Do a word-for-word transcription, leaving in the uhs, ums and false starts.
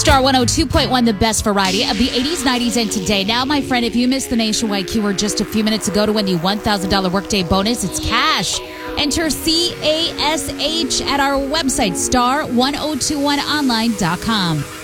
Star one oh two point one, the best variety of the eighties, nineties, and today. Now, my friend, if you missed the nationwide keyword just a few minutes ago to win the one thousand dollars workday bonus, it's cash. Enter C A S H at our website, star ten twenty-one online dot com.